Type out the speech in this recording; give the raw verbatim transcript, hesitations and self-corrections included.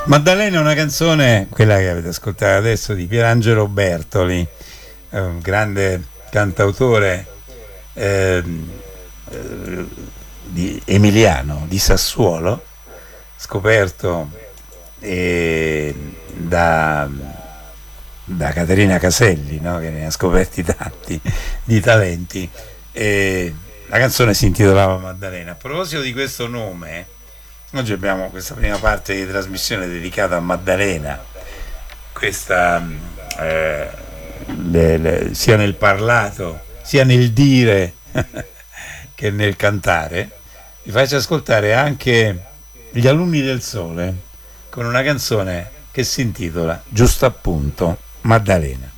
Maddalena è una canzone, quella che avete ascoltato adesso, di Pierangelo Bertoli, un grande cantautore eh, eh, di Emiliano, di Sassuolo, scoperto eh, da, da Caterina Caselli, no? Che ne ha scoperti tanti di talenti. E la canzone si intitolava Maddalena. A proposito di questo nome, oggi abbiamo questa prima parte di trasmissione dedicata a Maddalena, questa eh, le, le, sia nel parlato sia nel dire che nel cantare. Vi faccio ascoltare anche Gli Alunni del Sole con una canzone che si intitola giusto appunto Maddalena.